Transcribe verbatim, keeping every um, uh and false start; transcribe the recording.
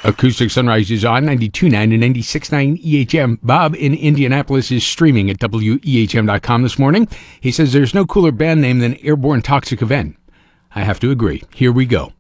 Acoustic Sunrise is on ninety-two point nine and ninety-six point nine E H M. Bob in Indianapolis is streaming at W E H M dot com this morning. He says there's no cooler band name than Airborne Toxic Event. I have to agree. Here we go.